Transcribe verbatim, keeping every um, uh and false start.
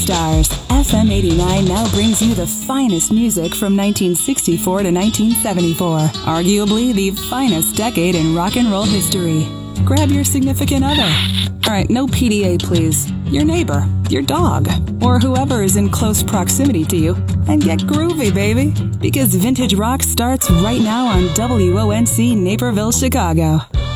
Stars, F M eighty-nine now brings you the finest music from nineteen sixty-four to nineteen seventy-four, arguably the finest decade in rock and roll history. Grab your significant other. All right, no P D A, please. Your neighbor, your dog, or whoever is in close proximity to you, and get groovy, baby, because Vintage Rock starts right now on W O N C Naperville, Chicago.